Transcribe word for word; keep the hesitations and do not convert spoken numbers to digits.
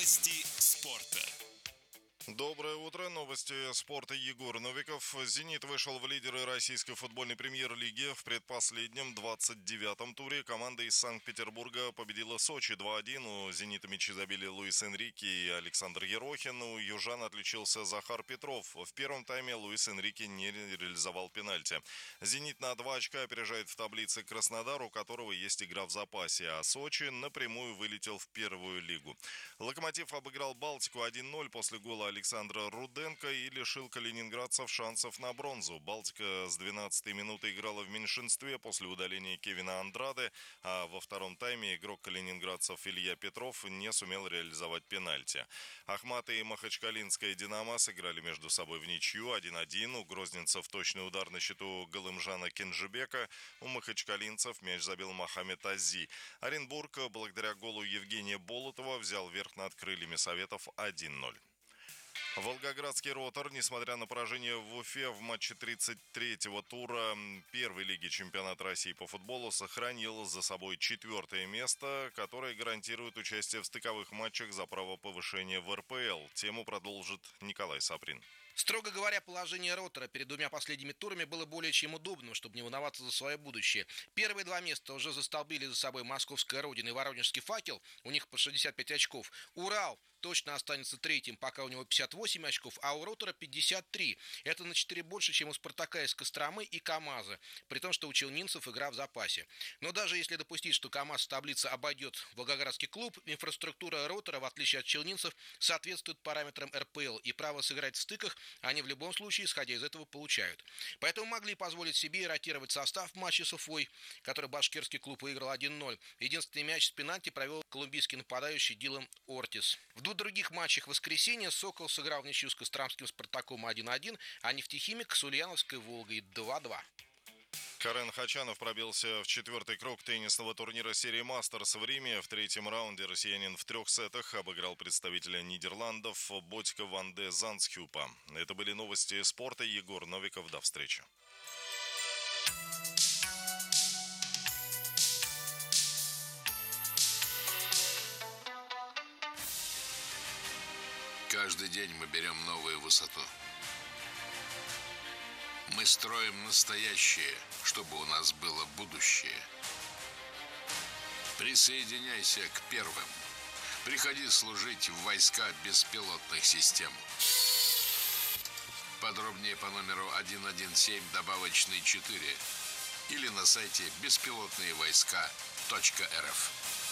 Новости спорта. Доброе утро. Новости спорта. Егор Новиков. «Зенит» вышел в лидеры российской футбольной премьер-лиги. В предпоследнем двадцать девятом туре команда из Санкт-Петербурга победила Сочи два один. У «Зенита» мячи забили Луис Энрике и Александр Ерохин. У южан отличился Захар Петров. В первом тайме Луис Энрике не реализовал пенальти. «Зенит» на два очка опережает в таблице Краснодар, у которого есть игра в запасе, а Сочи напрямую вылетел в первую лигу. «Локомотив» обыграл «Балтику» один ноль после гола Александра Руденко и лишил калининградцев шансов на бронзу. «Балтика» с двенадцатой минуты играла в меньшинстве после удаления Кевина Андраде, а во втором тайме игрок калининградцев Илья Петров не сумел реализовать пенальти. Ахмат и махачкалинская «Динамо» сыграли между собой в ничью один один. У грозненцев точный удар на счету Галымжана Кенжебека. У махачкалинцев мяч забил Мохаммед Ази. Оренбург благодаря голу Евгения Болотова взял верх над крыльями Советов один ноль. Волгоградский «Ротор», несмотря на поражение в Уфе в матче тридцать третьего тура первой лиги чемпионата России по футболу, сохранил за собой четвертое место, которое гарантирует участие в стыковых матчах за право повышения в эр пэ эл. Тему продолжит Николай Саприн. Строго говоря, положение «Ротора» перед двумя последними турами было более чем удобным, чтобы не волноваться за свое будущее. Первые два места уже застолбили за собой московская «Родина» и воронежский «Факел», у них по шестьдесят пять очков. «Урал» точно останется третьим, пока у него пятьдесят восемь очков, а у «Ротора» пятьдесят три. Это на четыре больше, чем у «Спартака» из Костромы и «КамАЗа», при том, что у челнинцев игра в запасе. Но даже если допустить, что «КамАЗ» в таблице обойдет Волгоградский клуб, инфраструктура «Ротора», в отличие от челнинцев, соответствует параметрам эр пэ эл, и право сыграть в стыках они в любом случае, исходя из этого, получают. Поэтому могли позволить себе и ротировать состав в матче с Уфой, который башкирский клуб выиграл один ноль. Единственный мяч с пенальти провел колумбийский нападающий Дилан Ортис. В двух других матчах в воскресенье «Сокол» сыграл в ничью с костромским «Спартаком» один один, а «Нефтехимик» с ульяновской «Волгой» два два. Карен Хачанов пробился в четвертый круг теннисного турнира серии «Мастерс» в Риме. В третьем раунде россиянин в трех сетах обыграл представителя Нидерландов Ботька ван де Зандсхюпа. Это были новости спорта. Егор Новиков. До встречи. Каждый день мы берем новую высоту. Мы строим настоящее, чтобы у нас было будущее. Присоединяйся к первым. Приходи служить в войска беспилотных систем. Подробнее по номеру один один семь добавочный четыре или на сайте беспилотные войска точка эр эф.